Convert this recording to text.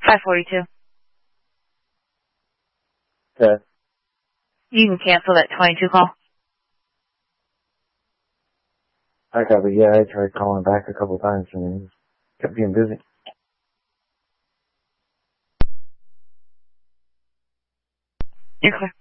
542. Okay. You can cancel that 22 call. I copy. Yeah, I tried calling back a couple times and it kept being busy. You're clear.